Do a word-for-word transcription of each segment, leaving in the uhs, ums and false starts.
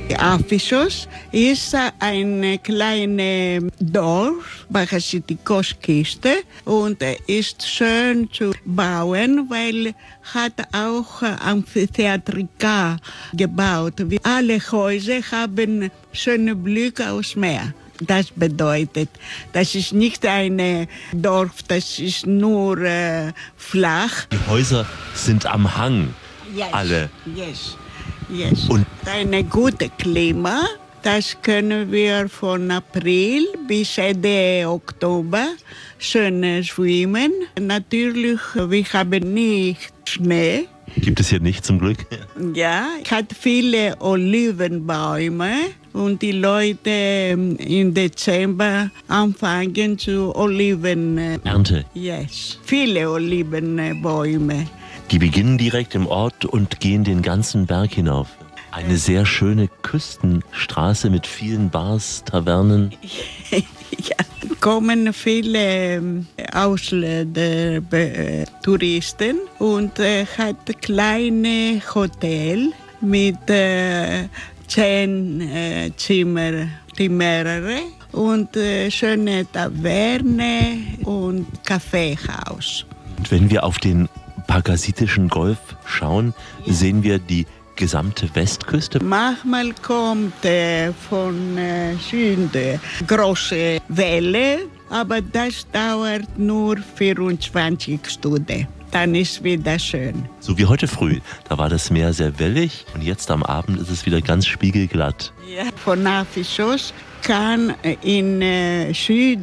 Άπφισσος ist ein kleines Dorf, parasitikos Kiste, und ist schön zu bauen, weil hat auch Amphitheatrika gebaut. Alle Häuser haben schönen Blick aufs Meer. Das bedeutet, das ist nicht ein Dorf, das ist nur äh, flach. Die Häuser sind am Hang, yes. alle. Yes. Yes. Und ein gutes Klima, das können wir von April bis Ende Oktober schön schwimmen. Natürlich, wir haben nicht Schnee. Gibt es hier nicht, zum Glück? Ja, es hat viele Olivenbäume und die Leute im Dezember anfangen zu Oliven. Ernte. Yes, viele Olivenbäume. Die beginnen direkt im Ort und gehen den ganzen Berg hinauf. Eine sehr schöne Küstenstraße mit vielen Bars, Tavernen. Ja, kommen viele Ausländer, äh, Touristen und äh, hat kleine Hotel mit äh, zehn äh, Zimmer, die mehrere und äh, schöne Taverne und Kaffeehaus. Und wenn wir auf den Pagasitischen Golf schauen, ja, sehen wir die gesamte Westküste. Manchmal kommt äh, von äh, Süden große Welle, aber das dauert nur vierundzwanzig Stunden. Dann ist wieder schön. So wie heute früh, da war das Meer sehr wellig und jetzt am Abend ist es wieder ganz spiegelglatt. Ja, von Ephesos kann in äh,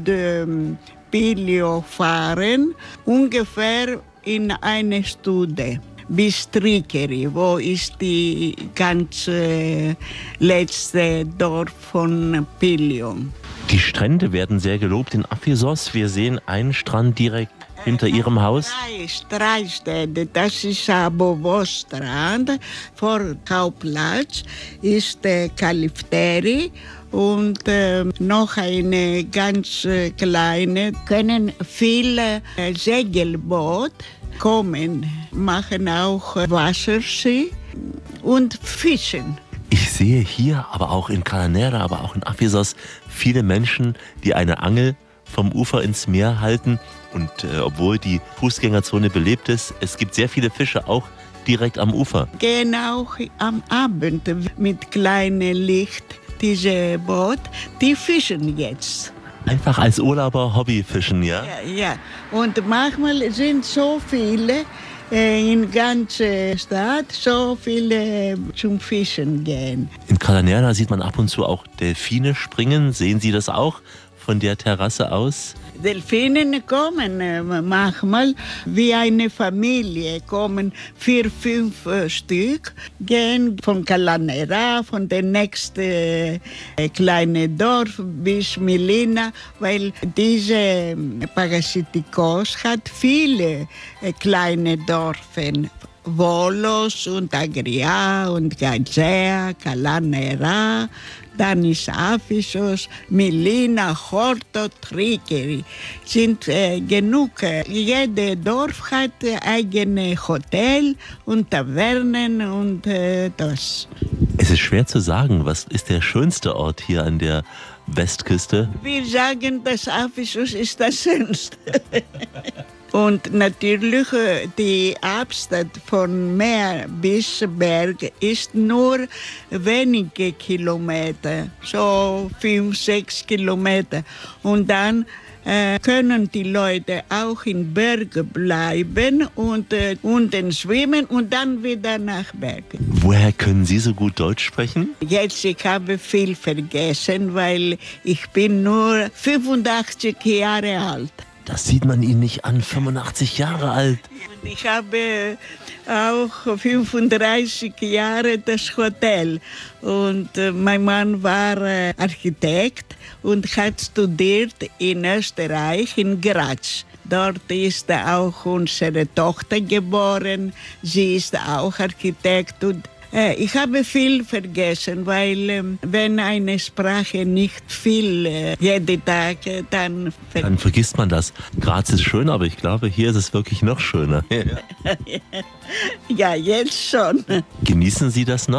Süd-Pilio fahren, ungefähr in eine Stunde bis Trikeri, wo ist die ganze letzte Dorf von Pilion. Die Strände werden sehr gelobt in Ephesos. Wir sehen einen Strand direkt hinter äh, Ihrem Haus. Drei, drei Strände. Das ist Abovos Strand. Vor Hauptplatz ist äh, Kalifteri. Und äh, noch eine ganz äh, kleine, können viele äh, Segelboot kommen, machen auch äh, Wasserski und fischen. Ich sehe hier, aber auch in Kalanera, aber auch in Ephesos, viele Menschen, die eine Angel vom Ufer ins Meer halten. Und äh, obwohl die Fußgängerzone belebt ist, es gibt sehr viele Fische auch direkt am Ufer. Gehen auch am Abend mit kleinem Licht. Diese Boot, die fischen jetzt. Einfach als Urlauber Hobbyfischen, ja? Ja, ja. Und manchmal sind so viele äh, in ganzer Stadt, so viele zum Fischen gehen. In Kalanera sieht man ab und zu auch Delfine springen. Sehen Sie das auch von der Terrasse aus? Delfine kommen äh, manchmal wie eine Familie, kommen vier, fünf äh, Stück, gehen von Kalanera, von dem nächsten äh, kleinen Dorf bis Milina, weil diese Pagasitikos hat viele äh, kleine Dörfer. Volos und Agria und Gazea, Kalanera, dann ist Ephesos, Milina, Horto, Trikeri. Sind äh, genug. Jedes Dorf hat eigene Hotel und Tavernen und äh, das. Es ist schwer zu sagen, was ist der schönste Ort hier an der Westküste? Wir sagen, dass Ephesos ist das Schönste. Und natürlich, die Abstand von Meer bis Berg ist nur wenige Kilometer, so fünf, sechs Kilometer. Und dann äh, können die Leute auch in Bergen bleiben und äh, unten schwimmen und dann wieder nach Bergen. Woher können Sie so gut Deutsch sprechen? Jetzt, ich habe viel vergessen, weil ich bin nur fünfundachtzig Jahre alt. Das sieht man Ihnen nicht an, fünfundachtzig Jahre alt. Ich habe auch fünfunddreißig Jahre das Hotel und mein Mann war Architekt und hat studiert in Österreich, in Graz. Dort ist auch unsere Tochter geboren, sie ist auch Architekt und ich habe viel vergessen, weil wenn eine Sprache nicht viel äh, jeden Tag, dann... Ver- dann vergisst man das. Graz ist schön, aber ich glaube, hier ist es wirklich noch schöner. Ja, jetzt schon. Genießen Sie das noch?